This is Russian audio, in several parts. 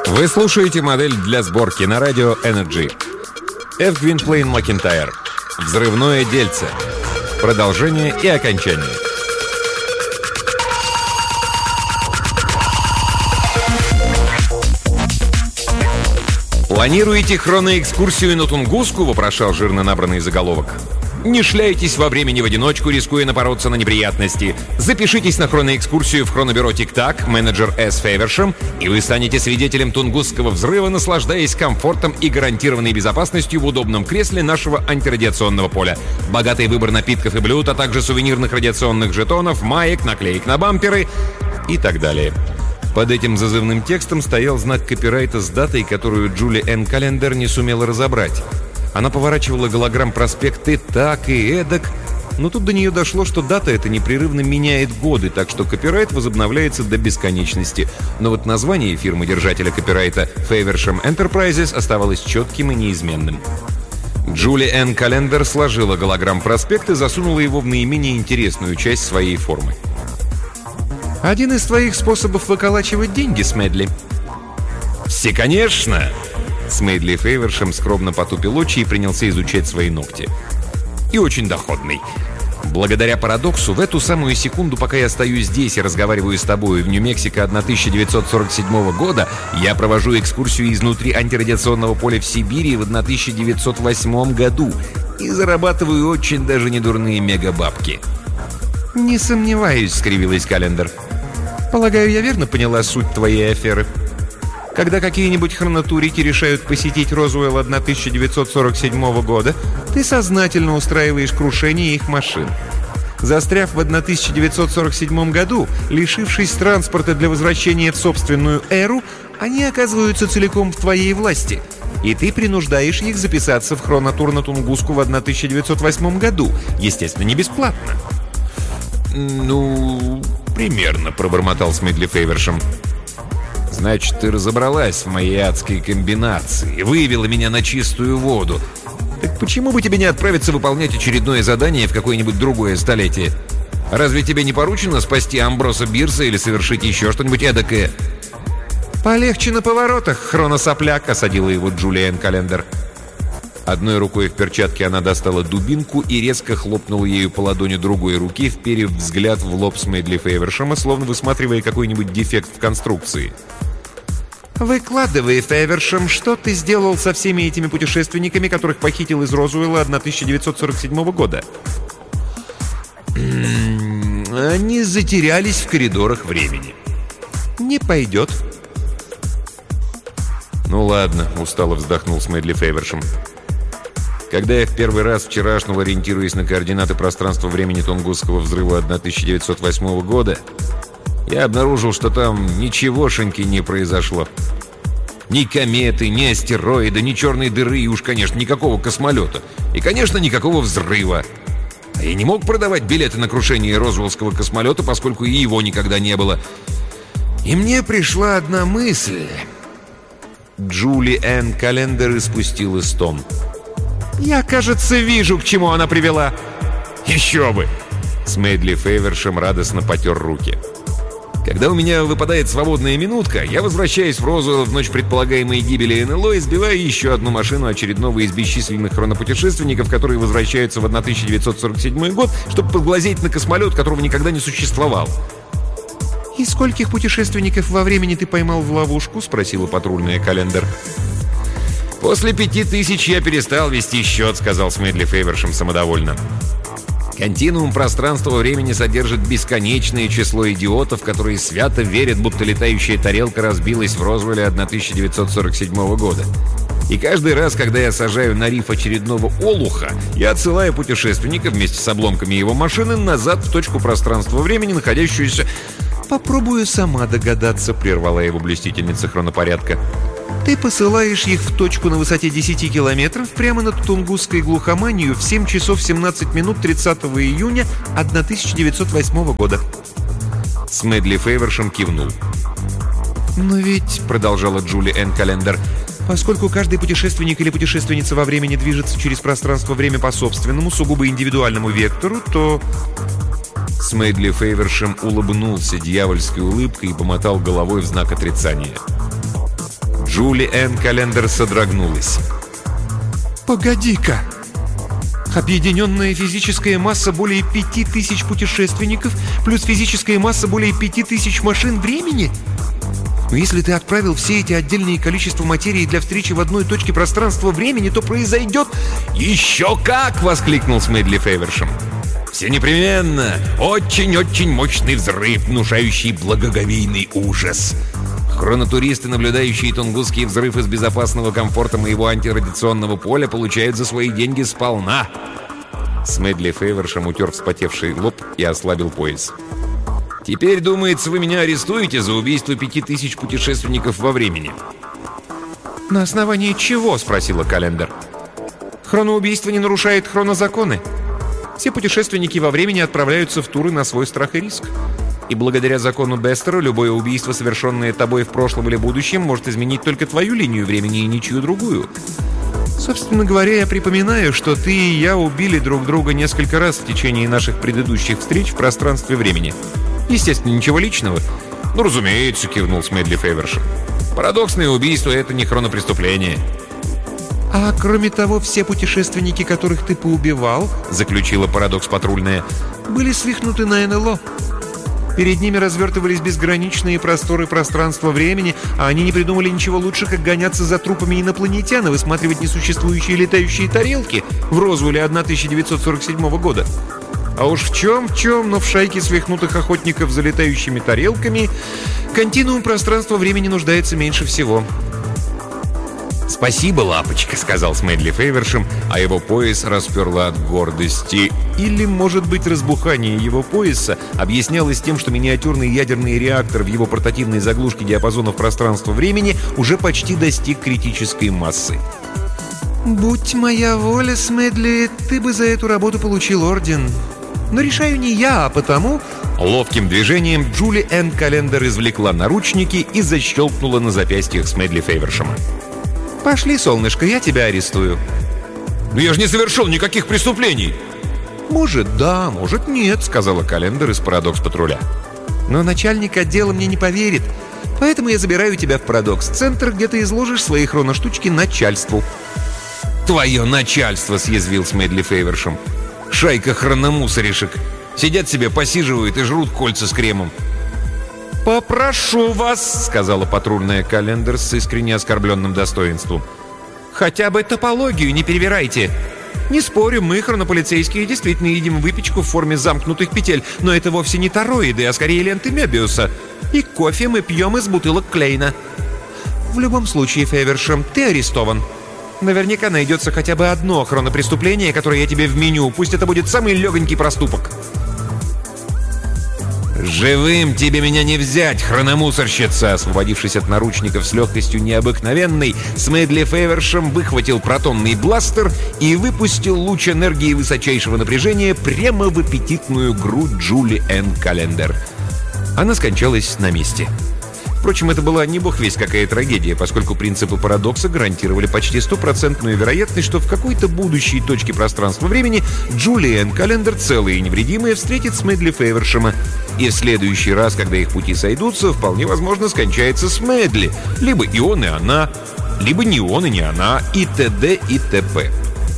Вы слушаете модель для сборки на радио Energy. F. Gwynplaine McIntyre. Взрывное дельце. Продолжение и окончание. «Планируете хроноэкскурсию на Тунгуску?» — вопрошал жирно набранный заголовок. «Не шляйтесь во времени в одиночку, рискуя напороться на неприятности. Запишитесь на хроноэкскурсию в хронобюро «Тик-Так», менеджер С. Фейвершем, и вы станете свидетелем тунгусского взрыва, наслаждаясь комфортом и гарантированной безопасностью в удобном кресле нашего антирадиационного поля. Богатый выбор напитков и блюд, а также сувенирных радиационных жетонов, маек, наклеек на бамперы и так далее». Под этим зазывным текстом стоял знак копирайта с датой, которую Джули Энн Календер не сумела разобрать. Она поворачивала голограмм-проспекты так и эдак, но тут до нее дошло, что дата эта непрерывно меняет годы, так что копирайт возобновляется до бесконечности. Но вот название фирмы-держателя копирайта Faversham Enterprises оставалось четким и неизменным. Джули Энн Календер сложила голограмм-проспект и засунула его в наименее интересную часть своей формы. «Один из твоих способов выколачивать деньги, Смедли?» «Все, конечно!» Смедли Фейвершем скромно потупил очи и принялся изучать свои ногти. «И очень доходный. Благодаря парадоксу, в эту самую секунду, пока я стою здесь и разговариваю с тобой в Нью-Мексико 1947 года, я провожу экскурсию изнутри антирадиационного поля в Сибири в 1908 году и зарабатываю очень даже недурные мегабабки». «Не сомневаюсь», — скривилась Календер. «Полагаю, я верно поняла суть твоей аферы. Когда какие-нибудь хронотурики решают посетить Розуэлл 1947 года, ты сознательно устраиваешь крушение их машин. Застряв в 1947 году, лишившись транспорта для возвращения в собственную эру, они оказываются целиком в твоей власти, и ты принуждаешь их записаться в хронотур на Тунгуску в 1908 году, естественно, не бесплатно». «Ну, примерно», — пробормотал Смедли Фейвершем. «Значит, ты разобралась в моей адской комбинации и вывела меня на чистую воду. Так почему бы тебе не отправиться выполнять очередное задание в какое-нибудь другое столетие? Разве тебе не поручено спасти Амброса Бирса или совершить еще что-нибудь эдакое?» «Полегче на поворотах, хроносопляк», — осадила его Джули Энн Календер. Одной рукой в перчатке она достала дубинку и резко хлопнула ею по ладони другой руки, вперев взгляд в лоб Смедли Фейвершема, словно высматривая какой-нибудь дефект в конструкции. «Выкладывай, Фейвершем, что ты сделал со всеми этими путешественниками, которых похитил из Розуэлла 1947 года?» «Они затерялись в коридорах времени». «Не пойдет». «Ну ладно», — устало вздохнул Смедли Фейвершем. «Когда я в первый раз вчерашнего, ориентируясь на координаты пространства-времени Тунгусского взрыва 1908 года, я обнаружил, что там ничегошеньки не произошло. Ни кометы, ни астероида, ни черной дыры и уж, конечно, никакого космолета. И, конечно, никакого взрыва. А я не мог продавать билеты на крушение Розуэллского космолета, поскольку и его никогда не было. И мне пришла одна мысль». Джули Энн Календер испустила стон. «Я, кажется, вижу, к чему она привела». «Еще бы!» Смедли Фейвершем радостно потер руки. «Когда у меня выпадает свободная минутка, я возвращаюсь в Розуэлл в ночь предполагаемой гибели НЛО и сбиваю еще одну машину очередного из бесчисленных хронопутешественников, которые возвращаются в 1947 год, чтобы поглазеть на космолет, которого никогда не существовал». «И скольких путешественников во времени ты поймал в ловушку?» — спросила патрульная Календер. «После 5000 я перестал вести счет», — сказал Смедли Фейвершем самодовольно. «Континуум пространства-времени содержит бесконечное число идиотов, которые свято верят, будто летающая тарелка разбилась в Розуэлле 1947 года. И каждый раз, когда я сажаю на риф очередного олуха, я отсылаю путешественника вместе с обломками его машины назад в точку пространства-времени, находящуюся...» «Попробую сама догадаться», — прервала его блюстительница хронопорядка. «Ты посылаешь их в точку на высоте 10 километров прямо над Тунгусской глухоманью в 7 часов 17 минут 30 июня 1908 года». Смедли Фейвершем кивнул. «Но ведь», — продолжала Джули Энн Календер, «поскольку каждый путешественник или путешественница во времени движется через пространство-время по собственному, сугубо индивидуальному вектору, то...» Смедли Фейвершем улыбнулся дьявольской улыбкой и помотал головой в знак отрицания. Джули Энн Календер содрогнулась. «Погоди-ка! Объединенная физическая масса более 5000 путешественников плюс физическая масса более 5000 машин времени? Но если ты отправил все эти отдельные количества материи для встречи в одной точке пространства-времени, то произойдет...» «Еще как!» — воскликнул Смедли Фейвершем. «Все непременно! Очень-очень мощный взрыв, внушающий благоговейный ужас. Хронотуристы, наблюдающие тунгусский взрыв из безопасного комфорта моего антирадиационного поля, получают за свои деньги сполна». Смедли Фейвершем утер вспотевший лоб и ослабил пояс. «Теперь, думается, вы меня арестуете за убийство 5000 путешественников во времени». «На основании чего?» — спросила Календер. «Хроноубийство не нарушает хронозаконы. Все путешественники во времени отправляются в туры на свой страх и риск. И благодаря закону Бестера любое убийство, совершенное тобой в прошлом или будущем, может изменить только твою линию времени и ничью другую. Собственно говоря, я припоминаю, что ты и я убили друг друга несколько раз в течение наших предыдущих встреч в пространстве времени. Естественно, ничего личного». «Ну, разумеется», — кивнул Смедли Фейвершем. «Парадоксное убийство — это не хронопреступление». «А кроме того, все путешественники, которых ты поубивал, — заключила Парадокс Патрульная, — были свихнуты на НЛО. Перед ними развертывались безграничные просторы пространства-времени, а они не придумали ничего лучше, как гоняться за трупами инопланетян и высматривать несуществующие летающие тарелки в Розвилле 1947 года. А уж в чем, но в шайке свихнутых охотников за летающими тарелками континуум пространства-времени нуждается меньше всего». «Спасибо, лапочка», — сказал Смедли Фейвершем, а его пояс расперло от гордости. Или, может быть, разбухание его пояса объяснялось тем, что миниатюрный ядерный реактор в его портативной заглушке диапазонов пространства-времени уже почти достиг критической массы. «Будь моя воля, Смедли, ты бы за эту работу получил орден. Но решаю не я, а потому...» Ловким движением Джули Энн Календер извлекла наручники и защелкнула на запястьях Смедли Фейвершема. «Пошли, солнышко, я тебя арестую». «Но я же не совершил никаких преступлений!» «Может, да, может, нет», — сказала Календер из Парадокс-патруля. «Но начальник отдела мне не поверит, поэтому я забираю тебя в Парадокс-центр, где ты изложишь свои хроноштучки начальству». «Твое начальство!» — съязвил Смедли Фейвершем. «Шайка хрономусоришек. Сидят себе, посиживают и жрут кольца с кремом». «Попрошу вас», — сказала патрульная Календер с искренне оскорбленным достоинством. «Хотя бы топологию не перевирайте. Не спорю, мы, хронополицейские, действительно едим выпечку в форме замкнутых петель, но это вовсе не тороиды, а скорее ленты Мёбиуса. И кофе мы пьем из бутылок Клейна. В любом случае, Фейвершем, ты арестован. Наверняка найдется хотя бы одно хронопреступление, которое я тебе вменю, пусть это будет самый легонький проступок». «Живым тебе меня не взять, хрономусорщица!» Освободившись от наручников с легкостью необыкновенной, Смедли Фейвершем выхватил протонный бластер и выпустил луч энергии высочайшего напряжения прямо в аппетитную грудь Джули Энн Календер. Она скончалась на месте. Впрочем, это была не бог весть какая трагедия, поскольку принципы парадокса гарантировали почти 100% вероятность, что в какой-то будущей точке пространства-времени Джули Энн Календер, целая и невредимая, встретит Смедли Фейвершема. И в следующий раз, когда их пути сойдутся, вполне возможно скончается Смедли. Либо и он, и она, либо не он, и не она, и т.д. и т.п.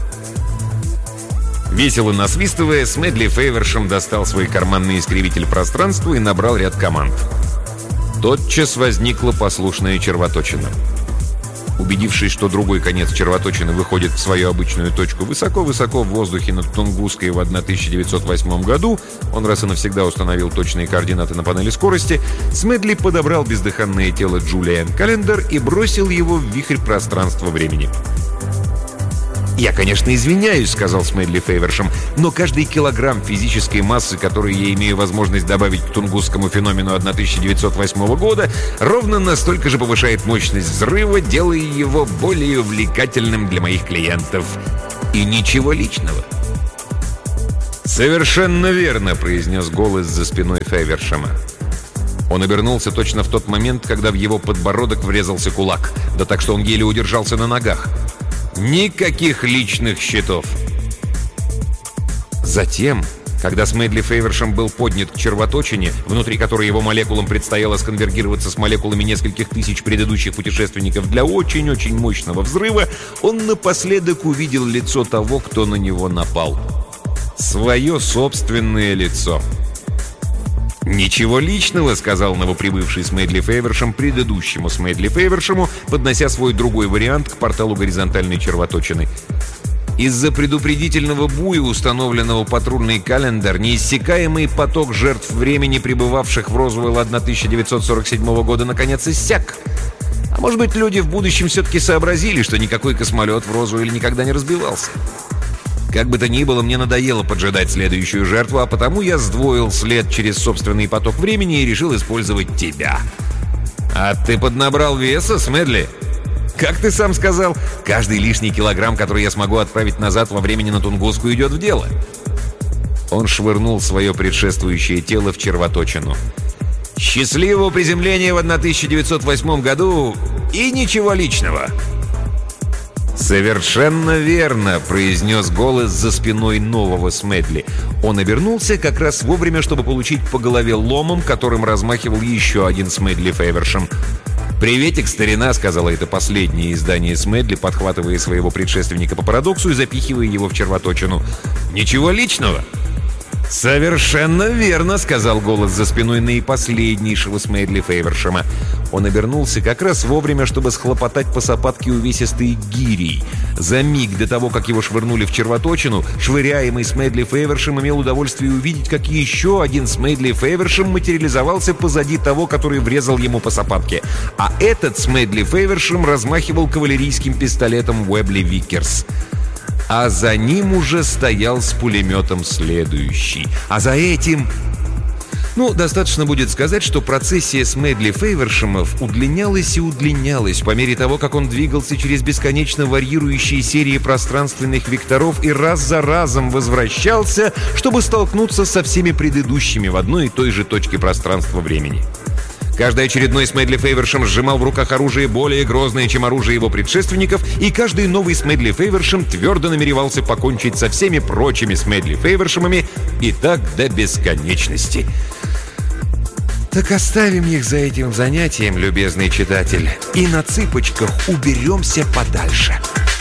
Весело насвистывая, Смедли Фейвершем достал свой карманный искривитель пространства и набрал ряд команд. Тотчас возникла послушная червоточина. Убедившись, что другой конец червоточины выходит в свою обычную точку высоко-высоко в воздухе над Тунгуской в 1908 году, он раз и навсегда установил точные координаты на панели скорости, Смедли подобрал бездыханное тело Джули Энн Календер и бросил его в вихрь пространства-времени. «Я, конечно, извиняюсь», — сказал Смедли Фейвершем, «но каждый килограмм физической массы, который я имею возможность добавить к тунгусскому феномену 1908 года, ровно настолько же повышает мощность взрыва, делая его более увлекательным для моих клиентов. И ничего личного». «Совершенно верно», — произнес голос за спиной Фейвершема. Он обернулся точно в тот момент, когда в его подбородок врезался кулак, да так, что он еле удержался на ногах. «Никаких личных счетов!» Затем, Когда Смедли Фейвершем был поднят к червоточине, внутри которой его молекулам предстояло сконвергироваться с молекулами нескольких тысяч предыдущих путешественников для очень-очень мощного взрыва, он напоследок увидел лицо того, кто на него напал. Свое собственное лицо. «Ничего личного», — сказал новоприбывший Смедли Фейвершем предыдущему Смедли Фейвершему, поднося свой другой вариант к порталу горизонтальной червоточины. Из-за предупредительного буя, установленного патрульный календар, неиссякаемый поток жертв времени, прибывавших в Розуэлл 1947 года, наконец иссяк. А может быть, люди в будущем все-таки сообразили, что никакой космолет в Розуэлле никогда не разбивался. Как бы то ни было, мне надоело поджидать следующую жертву, а потому я сдвоил след через собственный поток времени и решил использовать тебя. А ты поднабрал веса, Смедли? Как ты сам сказал, каждый лишний килограмм, который я смогу отправить назад во времени на Тунгуску, идет в дело. Он швырнул свое предшествующее тело в червоточину. Счастливого приземления в 1908 году и ничего личного. «Совершенно верно», — произнес голос за спиной нового Смедли. Он обернулся как раз вовремя, чтобы получить по голове ломом, которым размахивал еще один Смедли Фейвершем. «Приветик, старина», — сказала это последнее издание Смедли, подхватывая своего предшественника по парадоксу и запихивая его в червоточину. «Ничего личного?» «Совершенно верно», — сказал голос за спиной наипоследнейшего Смедли Фейвершема. Он обернулся как раз вовремя, чтобы схлопотать по сапатке увесистой гирей. За миг до того, как его швырнули в червоточину, швыряемый Смедли Фейвершем имел удовольствие увидеть, как еще один Смедли Фейвершем материализовался позади того, который врезал ему по сапатке. А этот Смедли Фейвершем размахивал кавалерийским пистолетом Уэбли Виккерс. А за ним уже стоял с пулеметом следующий. А за этим... достаточно будет сказать, что процессия Смедли Фейвершемов удлинялась и удлинялась по мере того, как он двигался через бесконечно варьирующие серии пространственных векторов и раз за разом возвращался, чтобы столкнуться со всеми предыдущими в одной и той же точке пространства-времени. Каждый очередной Смедли Фейвершем сжимал в руках оружие более грозное, чем оружие его предшественников, и каждый новый Смедли Фейвершем твердо намеревался покончить со всеми прочими Смедли Фейвершемами, и так до бесконечности. Так оставим их за этим занятием, любезный читатель, и на цыпочках уберемся подальше.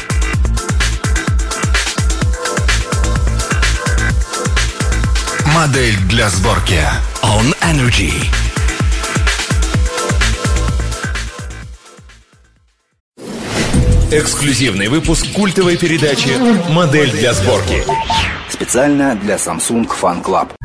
Модель для сборки On Energy. Эксклюзивный выпуск культовой передачи «Модель для сборки». Специально для Samsung Fan Club.